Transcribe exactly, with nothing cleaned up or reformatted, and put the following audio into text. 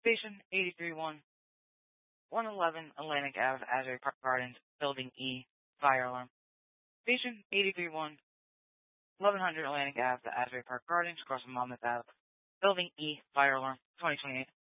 Station eighty-three one, one eleven Atlantic Avenue, Asbury Park Gardens, Building E, fire alarm. Station eighty-three one, eleven hundred Atlantic Avenue, Asbury Park Gardens, across from Monmouth Ave, Building E, fire alarm, twenty twenty-eight.